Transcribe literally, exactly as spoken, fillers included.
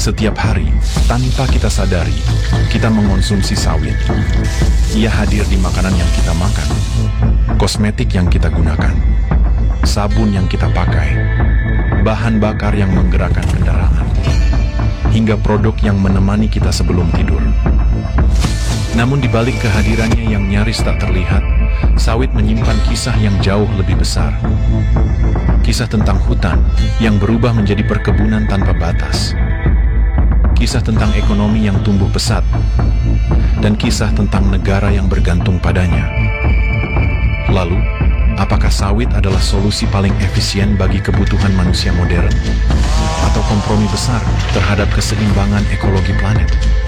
Setiap hari, tanpa kita sadari, kita mengonsumsi sawit. Ia hadir di makanan yang kita makan, kosmetik yang kita gunakan, sabun yang kita pakai, bahan bakar yang menggerakkan kendaraan, hingga produk yang menemani kita sebelum tidur. Namun di balik kehadirannya yang nyaris tak terlihat, sawit menyimpan kisah yang jauh lebih besar. Kisah tentang hutan yang berubah menjadi perkebunan tanpa batas. Kisah tentang ekonomi yang tumbuh pesat, dan kisah tentang negara yang bergantung padanya. Lalu, apakah sawit adalah solusi paling efisien bagi kebutuhan manusia modern? Atau kompromi besar terhadap keseimbangan ekologi planet?